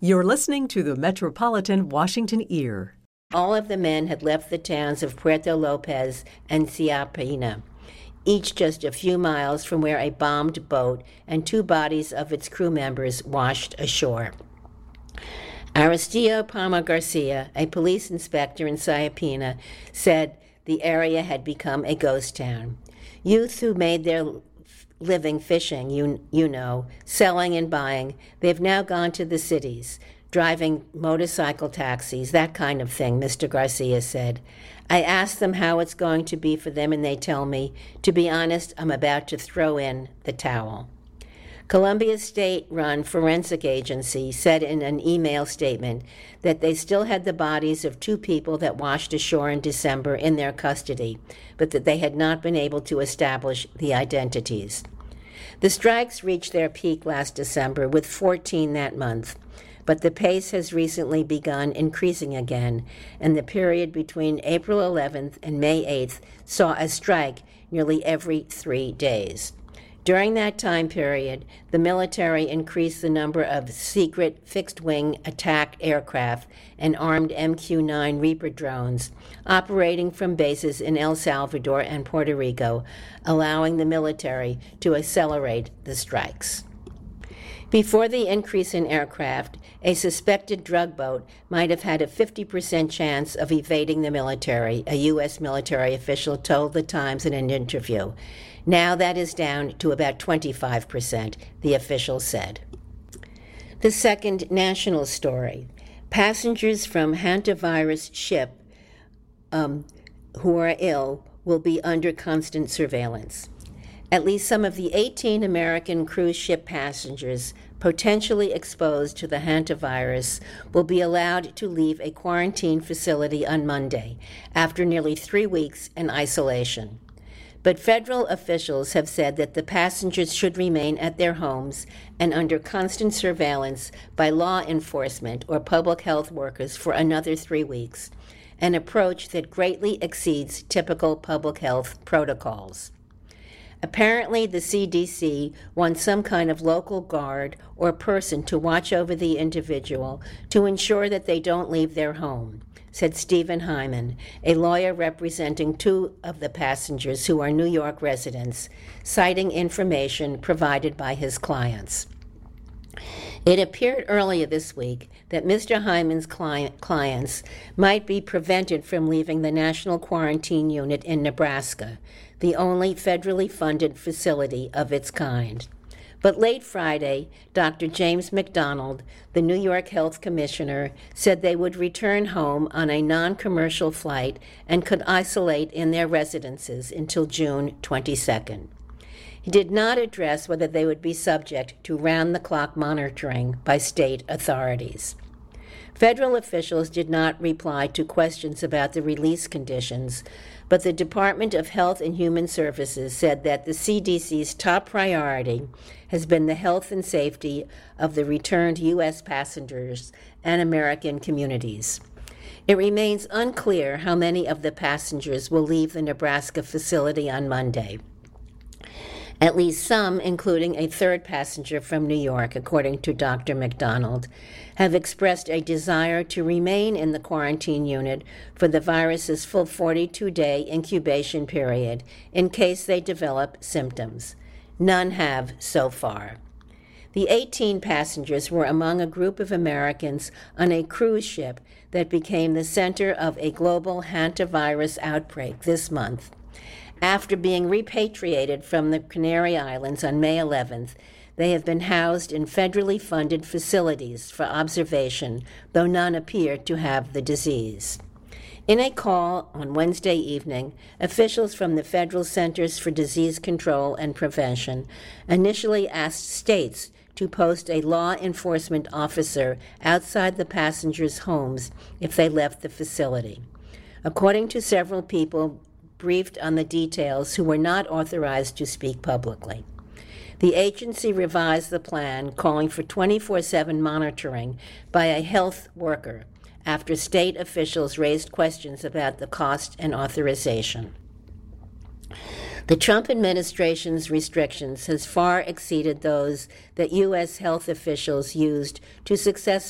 You're listening to the Metropolitan Washington Ear. All of the men had left the towns of Puerto Lopez and Siapina, each just a few miles from where a bombed boat and 2 bodies of its crew members washed ashore. Aristillo Palma Garcia, a police inspector in Siapina, said the area had become a ghost town. Youth who made their living fishing, you know, selling and buying, they've now gone to the cities, driving motorcycle taxis, that kind of thing, Mr. Garcia said. I ask them how it's going to be for them, and they tell me, to be honest, I'm about to throw in the towel. Columbia state-run forensic agency said in an email statement that they still had the bodies of 2 people that washed ashore in December in their custody, but that they had not been able to establish the identities. The strikes reached their peak last December with 14 that month, but the pace has recently begun increasing again, and the period between April 11th and May 8th saw a strike nearly every 3 days. During that time period, the military increased the number of secret fixed-wing attack aircraft and armed MQ-9 Reaper drones operating from bases in El Salvador and Puerto Rico, allowing the military to accelerate the strikes. Before the increase in aircraft, a suspected drug boat might have had a 50% chance of evading the military, a U.S. military official told The Times in an interview. Now that is down to about 25%, the official said. The second national story. Passengers from hantavirus ship who are ill will be under constant surveillance. At least some of the 18 American cruise ship passengers potentially exposed to the hantavirus will be allowed to leave a quarantine facility on Monday after nearly 3 weeks in isolation. But federal officials have said that the passengers should remain at their homes and under constant surveillance by law enforcement or public health workers for another 3 weeks, an approach that greatly exceeds typical public health protocols. Apparently, the CDC wants some kind of local guard or person to watch over the individual to ensure that they don't leave their home, said Stephen Hyman, a lawyer representing 2 of the passengers who are New York residents, citing information provided by his clients. It appeared earlier this week that Mr. Hyman's clients might be prevented from leaving the National Quarantine Unit in Nebraska, the only federally funded facility of its kind. But late Friday, Dr. James McDonald, the New York Health Commissioner, said they would return home on a non-commercial flight and could isolate in their residences until June 22nd. He did not address whether they would be subject to round-the-clock monitoring by state authorities. Federal officials did not reply to questions about the release conditions, but the Department of Health and Human Services said that the CDC's top priority has been the health and safety of the returned U.S. passengers and American communities. It remains unclear how many of the passengers will leave the Nebraska facility on Monday. At least some, including a 3rd passenger from New York, according to Dr. McDonald, have expressed a desire to remain in the quarantine unit for the virus's full 42-day incubation period in case they develop symptoms. None have so far. The 18 passengers were among a group of Americans on a cruise ship that became the center of a global hantavirus outbreak this month. After being repatriated from the Canary Islands on May 11th, they have been housed in federally funded facilities for observation, though none appear to have the disease. In a call on Wednesday evening, officials from the Federal Centers for Disease Control and Prevention initially asked states to post a law enforcement officer outside the passengers' homes if they left the facility. According to several people briefed on the details who were not authorized to speak publicly. The agency revised the plan, calling for 24/7 monitoring by a health worker after state officials raised questions about the cost and authorization. The Trump administration's restrictions has far exceeded those that U.S. health officials used to successfully